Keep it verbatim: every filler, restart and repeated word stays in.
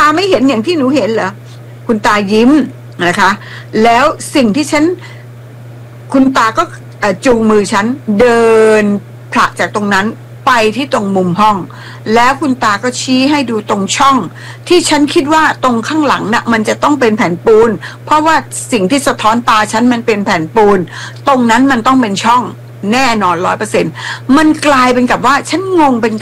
ไม่เห็นอย่างที่หนูเห็นเหรอคุณตายิ้มนะคะแล้วสิ่งที่ฉันคุณตาก็จูงมือฉันเดินผละจากตรงนั้นไปที่ตรงมุมห้องแล้วคุณตาก็ชี้ให้ดูตรงช่องที่ฉันคิดว่าตรงข้างหลังน่ะมันจะต้องเป็นแผ่นปูนเพราะว่าสิ่งที่สะท้อนตาฉันมันเป็นแผ่นปูนตรงนั้นมันต้องเป็นช่องแน่นอนร้อยเปอร์เซ็นต์มันกลายเป็นกับว่าฉันงงเป็น